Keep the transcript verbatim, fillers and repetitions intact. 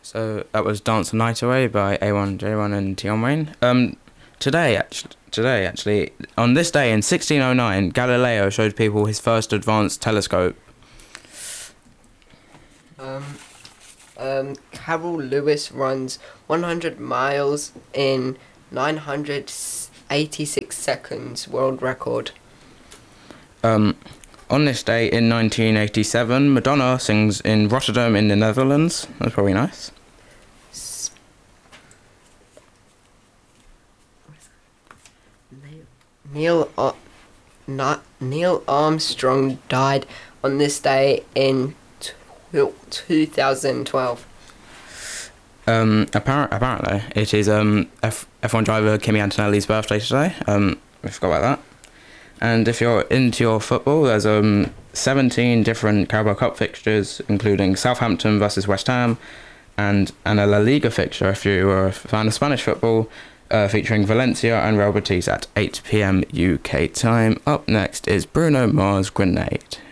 So that was Dance the Night Away by A one, J one and Tion Wayne. Um, today, actually, today actually, on this day in sixteen oh nine, Galileo showed people his first advanced telescope. Um, um, Carol Lewis runs one hundred miles in nine hundred eighty-six seconds, world record. Um, on this day in nineteen eighty-seven, Madonna sings in Rotterdam in the Netherlands. That's probably nice. S- Neil uh, not Neil Armstrong died on this day in two thousand twelve. Um, apparent, apparently, it is um F F1 driver Kimi Antonelli's birthday today. Um, we forgot about that. And if you're into your football, there's um seventeen different Carabao Cup fixtures, including Southampton versus West Ham, and and a La Liga fixture if you are a fan of Spanish football, uh, featuring Valencia and Real Betis at eight p m U K time. Up next is Bruno Mars' Grenade.